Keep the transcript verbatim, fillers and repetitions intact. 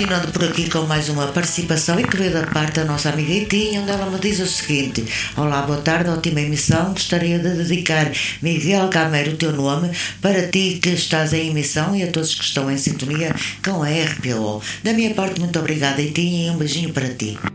continuando por aqui com mais uma participação e que veio da parte da nossa amiga Itinha, onde ela me diz o seguinte: olá, boa tarde, ótima emissão, gostaria de dedicar, Miguel Gameiro, o teu nome, para ti que estás em emissão e a todos que estão em sintonia com a R P O. Da minha parte, muito obrigada, Itinha, e um beijinho para ti.